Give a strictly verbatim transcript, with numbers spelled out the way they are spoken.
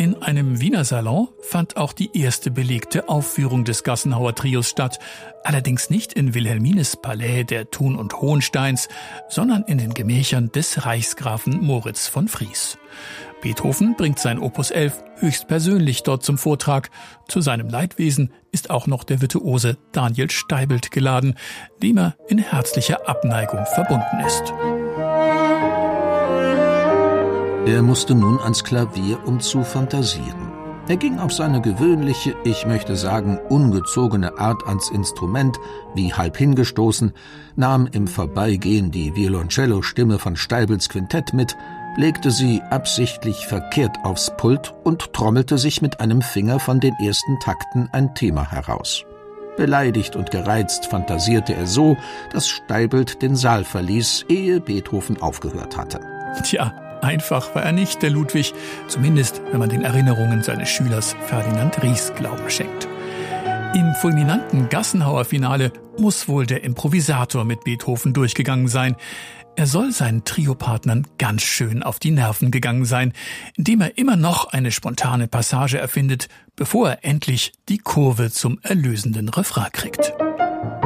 In einem Wiener Salon fand auch die erste belegte Aufführung des Gassenhauer Trios statt. Allerdings nicht in Wilhelmines Palais der Thun und Hohensteins, sondern in den Gemächern des Reichsgrafen Moritz von Fries. Beethoven bringt sein Opus elf höchstpersönlich dort zum Vortrag. Zu seinem Leidwesen ist auch noch der Virtuose Daniel Steibelt geladen, dem er in herzlicher Abneigung verbunden ist. Er musste nun ans Klavier, um zu fantasieren. Er ging auf seine gewöhnliche, ich möchte sagen, ungezogene Art ans Instrument, wie halb hingestoßen, nahm im Vorbeigehen die Violoncello-Stimme von Steibels Quintett mit, legte sie absichtlich verkehrt aufs Pult und trommelte sich mit einem Finger von den ersten Takten ein Thema heraus. Beleidigt und gereizt fantasierte er so, dass Steibelt den Saal verließ, ehe Beethoven aufgehört hatte. Tja, einfach war er nicht, der Ludwig, zumindest wenn man den Erinnerungen seines Schülers Ferdinand Ries Glauben schenkt. Im fulminanten Gassenhauer Finale muss wohl der Improvisator mit Beethoven durchgegangen sein. Er soll seinen Triopartnern ganz schön auf die Nerven gegangen sein, indem er immer noch eine spontane Passage erfindet, bevor er endlich die Kurve zum erlösenden Refrain kriegt.